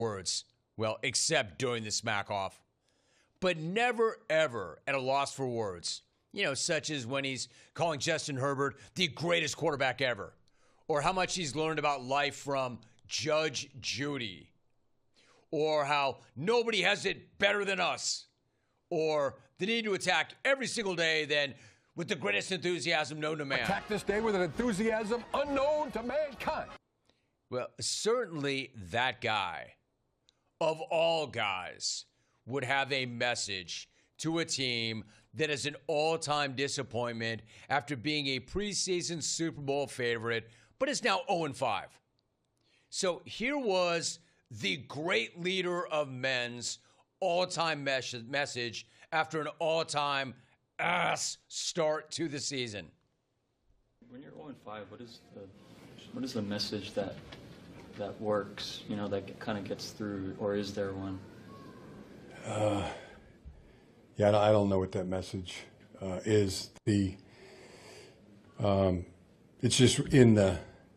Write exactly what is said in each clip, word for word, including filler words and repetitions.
words. Well, except during the smack off. But never, ever at a loss for words. You know, such as when he's calling Justin Herbert the greatest quarterback ever. Or how much he's learned about life from Judge Judy. Or how nobody has it better than us. Or the need to attack every single day then with the greatest enthusiasm known to man. Attack this day with an enthusiasm unknown to mankind. Well, certainly that guy, of all guys, would have a message to a team that is an all-time disappointment after being a preseason Super Bowl favorite, but is now oh and five. So here was the great leader of men's all-time mes- message after an all-time ass start to the season. When you're oh and five, what is the what is the message that that works, you know, that kind of gets through, or is there one? Uh, yeah, I don't, I don't know what that message uh, is. The um, it's just in the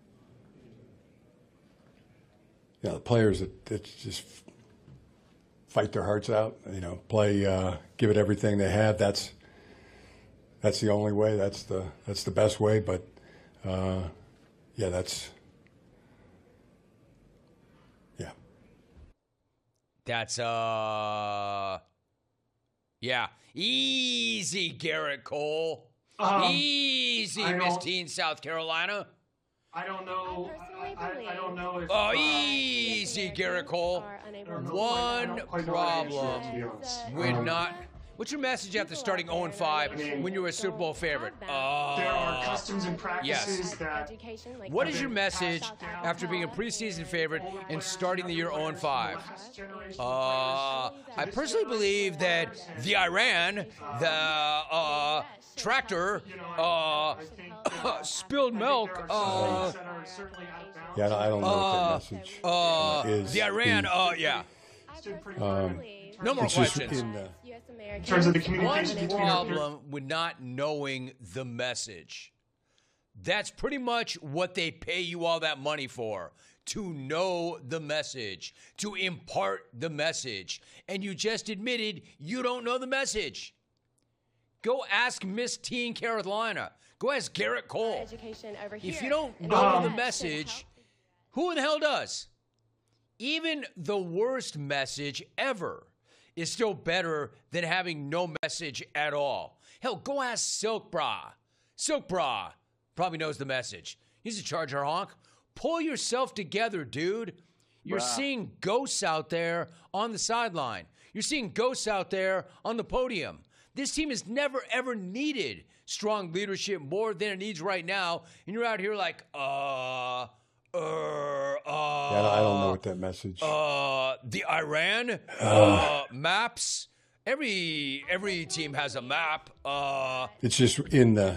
you know, the players that, that just fight their hearts out. You know, play, uh, give it everything they have. That's that's the only way. That's the that's the best way. But uh, yeah, that's. That's, uh, yeah, easy, Garrett Cole. Um, easy, Miss Teen, South Carolina. I don't know. I, I, I don't know if. Oh, uh, easy, Garrett Cole. One problem when not. What's your message after starting oh and five I mean, when you were a Super Bowl favorite? Uh, there are customs and practices yes. that. What is your message after being a preseason favorite and starting the year oh and five? Uh, I personally believe that the Iran, the uh, tractor, uh, spilled milk. Uh, yeah, I don't know uh, what that message uh, is. The Iran, the, uh, yeah. Um, No more it's just questions. in the, In terms of the communication One between our- problem with not knowing the message. That's pretty much what they pay you all that money for, to know the message, to impart the message. And you just admitted you don't know the message. Go ask Miss Teen Carolina. Go ask Garrett Cole. If you don't know Um, the message, who in the hell does? Even the worst message ever is still better than having no message at all. Hell, go ask Silk Bra. Silk Bra probably knows the message. He's a Charger honk. Pull yourself together, dude. You're Bruh. seeing ghosts out there on the sideline. You're seeing ghosts out there on the podium. This team has never, ever needed strong leadership more than it needs right now. And you're out here like, uh... Uh, uh, yeah, I don't know what that message. Uh, the Iran uh, maps. Every every team has a map. Uh, it's just in the.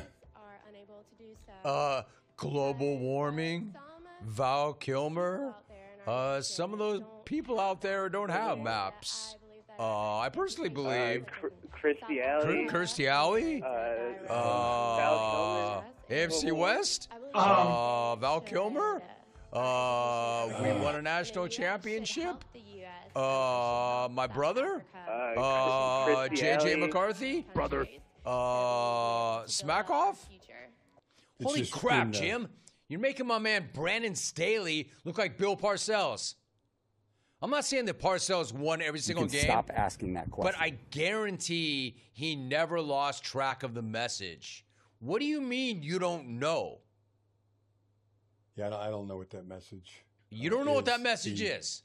Uh, global warming. Val Kilmer. Uh, some of those people out there don't have maps. Uh, I personally believe. Uh, Kirstie Alley. Kirstie Alley. Uh, Uh, Val A F C West. Um, Uh, Val Kilmer. Uh, we won a national championship. Uh, my brother. Uh, Uh, Kirstie J J Alley. McCarthy. Brother. Uh, Smackoff. It's Holy just crap, in the- Jim! You're making my man Brandon Staley look like Bill Parcells. I'm not saying that Parcells won every You single can game. stop asking that question. But I guarantee he never lost track of the message. What do you mean you don't know? Yeah, I don't know what that message. You don't know what that is. message The- is.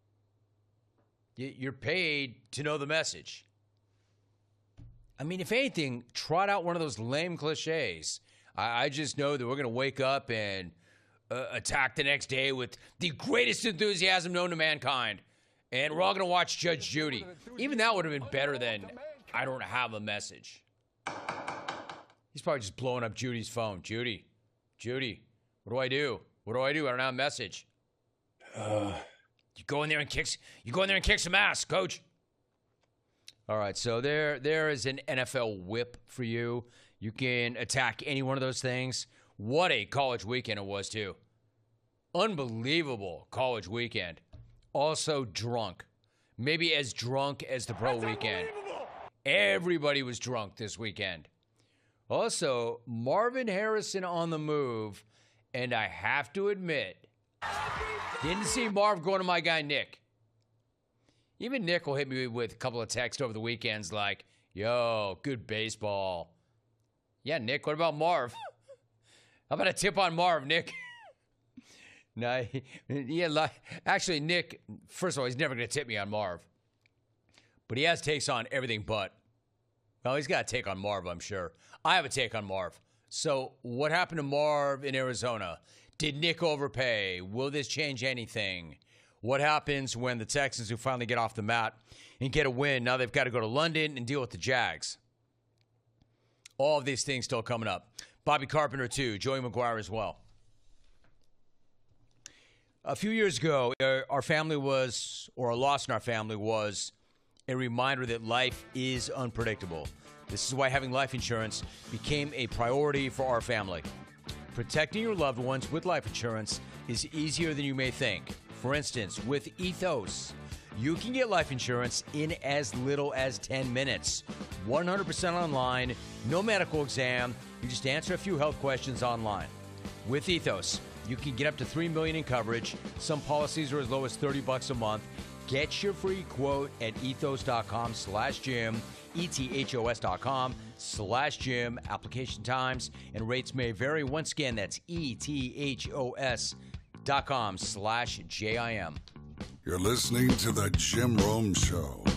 Y- You're paid to know the message. I mean, if anything, trot out one of those lame cliches. I, I just know that we're going to wake up and uh, attack the next day with the greatest enthusiasm known to mankind. And we're all going to watch Judge Judy. Even that would have been better than I don't have a message. He's probably just blowing up Judy's phone. Judy, Judy, what do I do? What do I do? I don't have a message. Uh, You go in there and kick. You go in there and kick some ass, coach. All right, so there, there is an N F L whip for you. You can attack any one of those things. What a college weekend it was, too. Unbelievable college weekend. also drunk. Maybe as drunk as the pro weekend. Everybody was drunk this weekend. Also, Marvin Harrison on the move, and I have to admit, didn't see Marv going to my guy Nick. Even Nick will hit me with a couple of texts over the weekends like, yo, good baseball. Yeah, Nick, what about Marv? How about a tip on Marv, Nick? no, yeah, like, actually, Nick, first of all, he's never going to tip me on Marv. But he has takes on everything but. Well, he's got a take on Marv, I'm sure. I have a take on Marv. So what happened to Marv in Arizona? Did Nick overpay? Will this change anything? What happens when the Texans, who finally get off the mat and get a win, now they've got to go to London and deal with the Jags? All of these things still coming up. Bobby Carpenter, too. Joey McGuire as well. A few years ago, our family was, or a loss in our family was, a reminder that life is unpredictable. This is why having life insurance became a priority for our family. Protecting your loved ones with life insurance is easier than you may think. For instance, with Ethos, you can get life insurance in as little as ten minutes. one hundred percent online, no medical exam. You just answer a few health questions online. With Ethos, you can get up to three million dollars in coverage. Some policies are as low as thirty bucks a month. Get your free quote at ethos.com slash Jim, E-T-H-O-S dot com slash Jim. Application times and rates may vary. Once again, that's E-T-H-O-S dot com slash J I M. You're listening to The Jim Rome Show.